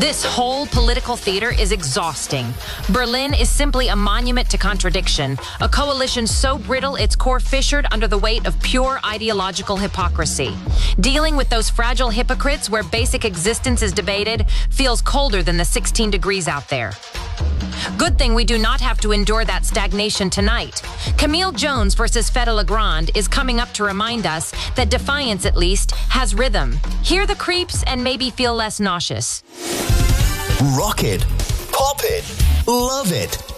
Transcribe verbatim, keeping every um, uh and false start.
This whole political theater is exhausting. Berlin is simply a monument to contradiction, a coalition so brittle its core fissured under the weight of pure ideological hypocrisy. Dealing with those fragile hypocrites where basic existence is debated feels colder than the sixteen degrees out there. Good thing we do not have to endure that stagnation tonight. Camille Jones versus Feta Legrand is coming up to remind us that defiance, at least, has rhythm. Hear the creeps and maybe feel less nauseous. Rock it, pop it, love it.